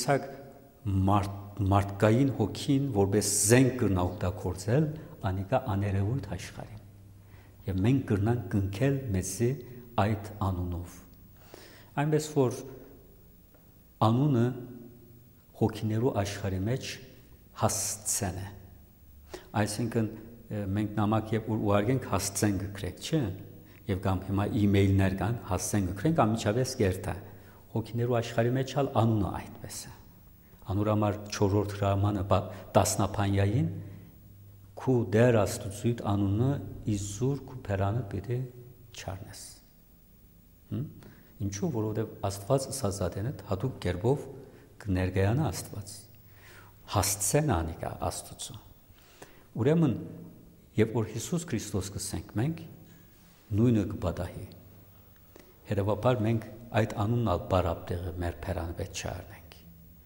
ունեցակ մարդկային հոգին, որպես զենք կրնա օգտագործել, անիկա աներևույթ աշխարհին։ Եվ մենք կրնանք կնքել մեզի այդ անունով։ Այնպես որ անունը հոգիներու աշխարհի մեջ հասցեն է։ Այսինքն մենք նամակ երբ ուղարկենք հասցեն գրեք, չէ՞։ Եվ կամ հիմա email-ներ կան, հասցեն գրենք, անմիջապես կերտա։ Հոգիներու աշխարհի մեջ ալ անունը այդպես է։ Անոր համար 4-րդ հրամանը տասնապանյային քու դեր Աստծույթ անունը իզուր քու փերանը պիտի չառնես։ Ինչու՞, որովհետև Աստված ասածատենը հատուկ կերպով կներկայանա Աստված։ Հասցեն անիկա Աստծո։ Ուրեմն, երբ որ Հիսուս Քրիստոս կսենք մենք, նույնը կբադահի։ Հետևաբար մենք այդ անունն ալ բարապտեղը մեր փերանը պետք չառնենք։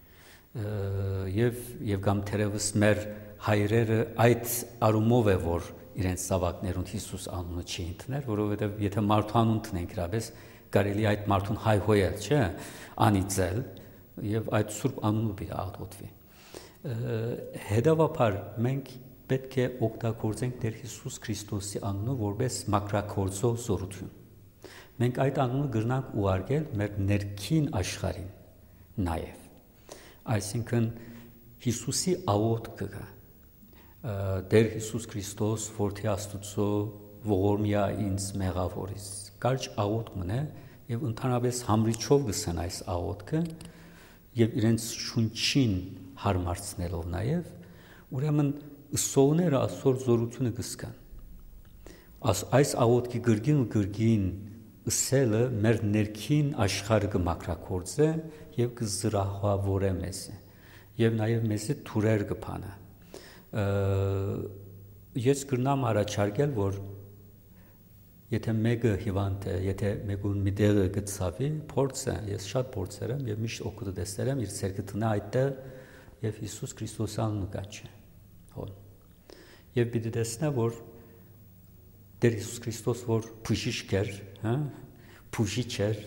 Եվ կամ թերևս մեր հայրերը այդ արումով է, որ իրենց զավակներուն Հիսուս անունը չի ընդուներ, որովհետև եթե մարդու անուն տնենք իրապես կարելի այդ մարդուն հայհոյել, չէ՞, անիծել եւ այդ սուրբ անունը պիտի աղոթվի։ Հետևաբար մենք պետք է օգտագործենք Տեր Հիսուս Քրիստոսի անունը որպես մակրագործող զորություն։ Մենք այդ անունը կրնանք ուղարկել մեր ներքին աշխարհին նաև։ Այսինքն Հիսուսի աղոթքը կա։ Տեր Հիսուս Քրիստոս, Որդի Աստծո, ողորմիա ինձ մեղավորից։ Կարճ աղոթք մնա եւ ընդհանրապես համրիչով գսեն այս աղոթքը եւ իրենց շունչին հարմարցնելով նաև, ուրեմն ուսողները այսօր զորությունը կսկան։ Այս աղոթքի գրգին ըսելը մեր ներքին աշխարհը կմակրագործե եւ կզրահավորե մեզ եւ նաեւ մեզ թուրեր կփանա։ Ես կրնամ առաջարկել, որ եթե մեկը հիվանդ է, եթե մեկուն մի տեղը գծավի, փորձը, ես շատ փորձեր եմ եւ միշտ օգուտ տեսել եմ իր ցերկը տնա այդտեղ եւ Հիսուս Քրիստոսի անունը կաչի։ Հոն։ Եվ պիտի տեսնա, որ Տեր Հիսուս Քրիստոս որ բուժիչ էր, հա, բուժիչ էր,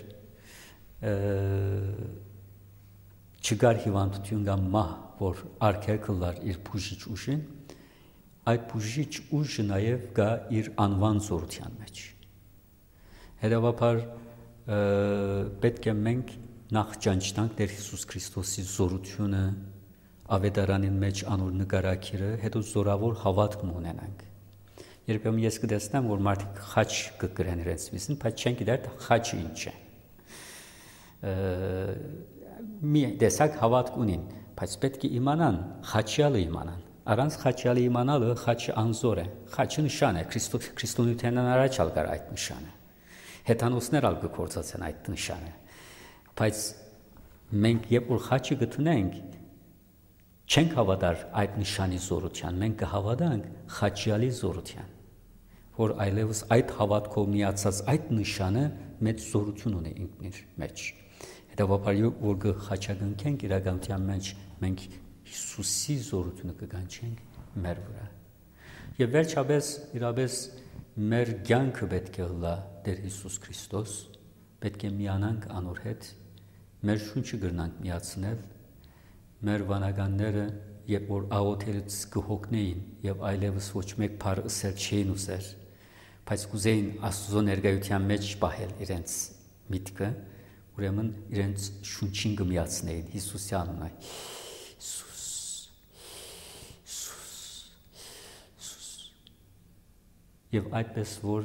չգար հիվանդություն կամ մահ, որ արգելքլար իր բուժիչ ուժին, այդ բուժիչ ուժը նաև կա իր անվան զորության մեջ։ Հետևաբար պետք է մենք նախ ճանչնանք Տեր Հիսուս Քրիստոսի զորությունը, ավետարանին մեջ անոր նկարագիրը, հետո զորավոր հավատք ունենանք։ Երբեմն ես կտեսնեմ, որ մարդիկ խաչ կգրեն իրենց միսին, բայց չեն գիտեր խաչը ինչ է։ Մի տեսակ հավատք ունին, բայց պետք է իմանան, խաչյալը իմանան։ Առանց խաչյալի իմանալը խաչը անզոր է, խաչը նշան է, քրիստոնեությանն առաջ ալ կար այդ նշանը, հեթանոսներ ալ կգործացեն այդ նշանը, բայց մենք երբ որ խաչը գտնենք, չենք հավատար այդ նշանի զորության, մենք կհավատանք խաչյալի զորության, որ այլևս այդ հավատքով միացած այդ նշանը մեծ զորություն ունի ինքնիր մեջ, հետևաբար որ կխաչագնքենք իրականության մեջ մենք Հիսուսի զորությունը կգանչենք մեր վրա։ Եվ վերջապես իրապես մեր կյանքը պետք է լա Տեր Հիսուս Քրիստոս, պետք է միանանք անոր հետ, մեր շունչը գրնանք միացնել, մեր վանականները, երբ որ աղոթելուց կհոգնեին եւ այլևս ոչ մեկ բառ ասել չէին ուզեր, բայց կուզեին Աստծո ներկայության մեջ պահել իրենց միտքը, ուրեմն իրենց շունչին կմիացնեին Հիսուսի անունը։ Եվ այդպես որ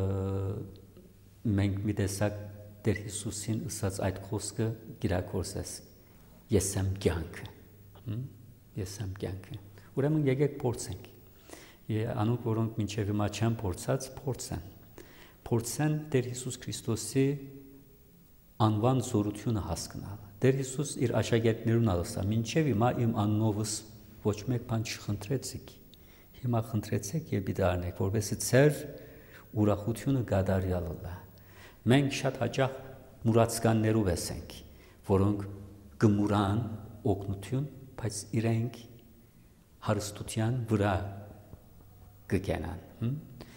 մենք մի տեսակ Տեր Հիսուսին ասած այդ խոսքը կիրակորձես, ես եմ կյանքը, ես եմ կյանքը։ Ուրեմն եկեք փորձենք։ Անոնք, որոնք մինչև հիմա չեն փորձած, փորձեն Տեր Հիսուս Քրիստոսի անվան զորությունը հասկանալ։ Տեր Հիսուս իր աշակերտներուն ասա, մինչև հիմա իմ անունովս ոչ մեկ բան չխնդրեցիք։ Հիմա խնդրեցեք եւ պիտի արնեք, որովհետեւ ծեր ուրախությունը գադարյալ լա։ Մենք շատ հաճախ մուրացկաններով ենք, որոնք գմուրան օգնություն, բայց իրենք հարստության վրա կգենան։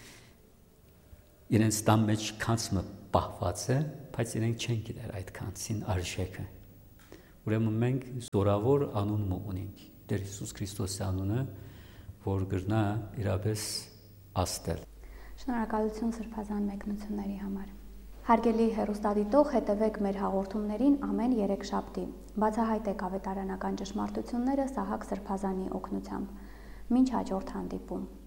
Իրենց տան մեջ քանցը պահված է, բայց իրենք չեն գիտեր այդ քանցին արժեքը, Ուրեմն մենք զորավոր անուն ունենք, Տեր Հիսուս Քրիստոսի անունը, որ գրնա իրապես աստել։ Շնորհակալություն սրբազան մեկնությունների համար։ Հարգելի հեռուստադիտող, հետևեք մեր հաղորդումներին ամեն երեքշաբթի։ Բացահայտեք ավետարանական ճշմարտությունները Սահակ Սրբազանի օգնությամբ։ Մինչ հաջորդ հանդիպում։